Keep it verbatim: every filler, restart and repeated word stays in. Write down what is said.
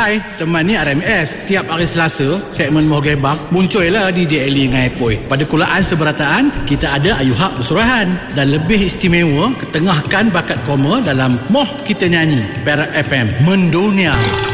Hai, teman ni R M S. Tiap hari Selasa, segmen Moh Gebang, muncullah D J Eli dengan Epoi. Pada kulaan seberataan, kita ada Ayu Hak bersurahan. Dan lebih istimewa, ketengahkan bakat koma dalam Moh Kita Nyanyi, Perak F M, mendunia.